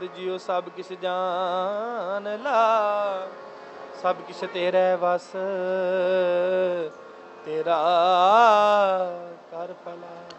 ਜਿਉ ਸਭ ਕਿਛ ਜਾਨ ਲਾ, ਸਭ ਕਿਛ ਤੇਰੇ ਵਸ, ਤੇਰਾ ਕਰ ਭਲਾ।